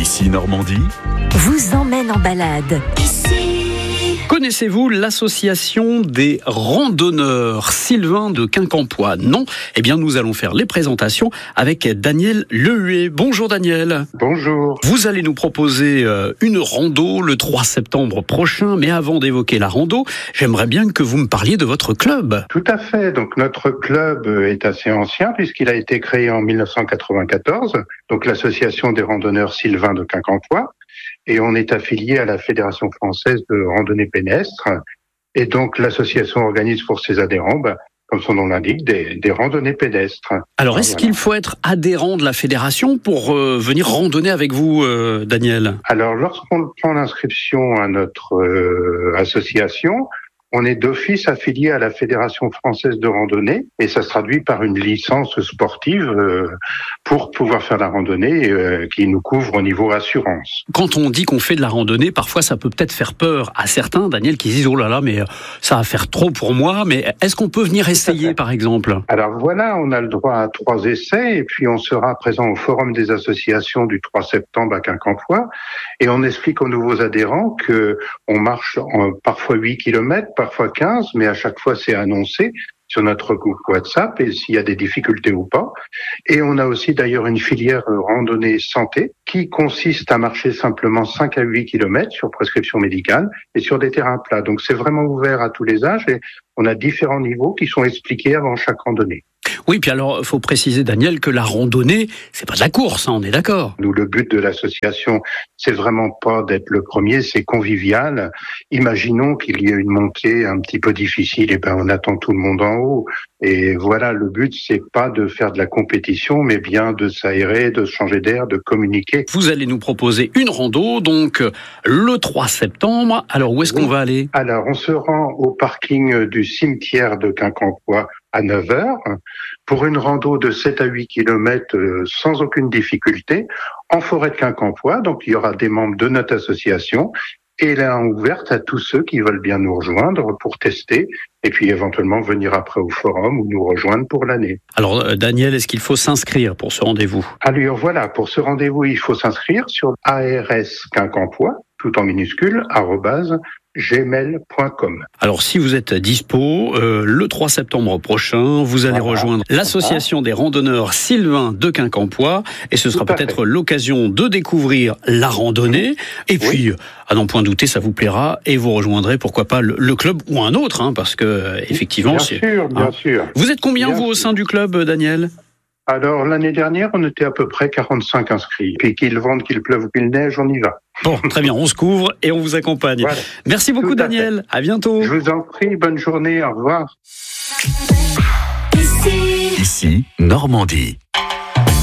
Ici Normandie vous emmène en balade. Connaissez-vous l'association des randonneurs Sylvain de Quincampoix? Non? Eh bien, nous allons faire les présentations avec Daniel Lehuet. Bonjour Daniel. Bonjour. Vous allez nous proposer une rando le 3 septembre prochain, mais avant d'évoquer la rando, j'aimerais bien que vous me parliez de votre club. Tout à fait. Donc notre club est assez ancien puisqu'il a été créé en 1994. Donc l'association des randonneurs Sylvain de Quincampoix. Et on est affilié à la Fédération française de randonnée pédestre. Et donc l'association organise pour ses adhérents, comme son nom l'indique, des randonnées pédestres. Alors est-ce qu'il faut être adhérent de la fédération pour venir randonner avec vous, Daniel? Alors lorsqu'on prend l'inscription à notre association, on est d'office affilié à la Fédération française de randonnée et ça se traduit par une licence sportive pour pouvoir faire la randonnée qui nous couvre au niveau assurance. Quand on dit qu'on fait de la randonnée, parfois ça peut peut-être faire peur à certains, Daniel, qui disent « Oh là là, mais ça va faire trop pour moi ». Mais est-ce qu'on peut venir essayer, par exemple? Alors voilà, on a le droit à 3 essais et puis on sera présent au Forum des associations du 3 septembre à Quincampoix et on explique aux nouveaux adhérents que on marche parfois 8 km, parfois 15, mais à chaque fois c'est annoncé sur notre groupe WhatsApp et s'il y a des difficultés ou pas. Et on a aussi d'ailleurs une filière randonnée santé qui consiste à marcher simplement 5 à 8 km sur prescription médicale et sur des terrains plats. Donc c'est vraiment ouvert à tous les âges et on a différents niveaux qui sont expliqués avant chaque randonnée. Oui, puis alors, il faut préciser, Daniel, que la randonnée, c'est pas de la course, hein, on est d'accord. Nous, le but de l'association, c'est vraiment pas d'être le premier, c'est convivial. Imaginons qu'il y ait une montée un petit peu difficile, et on attend tout le monde en haut. Et voilà, le but, c'est pas de faire de la compétition, mais bien de s'aérer, de changer d'air, de communiquer. Vous allez nous proposer une rando, donc, le 3 septembre. Alors, où est-ce qu'on va aller? Alors, on se rend au parking du cimetière de Quincampoix à 9h pour une rando de 7 à 8 km sans aucune difficulté en forêt de Quincampoix. Donc, il y aura des membres de notre association et elle est ouverte à tous ceux qui veulent bien nous rejoindre pour tester et puis éventuellement venir après au forum ou nous rejoindre pour l'année. Alors, Daniel, est-ce qu'il faut s'inscrire pour ce rendez-vous? Alors voilà, pour ce rendez-vous, il faut s'inscrire sur ars-quincampoix, tout en minuscule, @gmail.com. Alors, si vous êtes dispo, le 3 septembre prochain, vous allez rejoindre l'association des randonneurs Sylvain de Quincampoix et ce sera peut-être l'occasion de découvrir la randonnée et puis, à n'en point douter, ça vous plaira et vous rejoindrez, pourquoi pas, le club ou un autre, hein, parce que, effectivement, bien sûr. Vous êtes combien, vous, au sein du club, Daniel? Alors, l'année dernière, on était à peu près 45 inscrits. Puis qu'il vente, qu'il pleuve ou qu'il neige, on y va. Bon, très bien, on se couvre et on vous accompagne. Voilà. Merci beaucoup, Daniel. À bientôt. Je vous en prie, bonne journée, au revoir. Ici Normandie.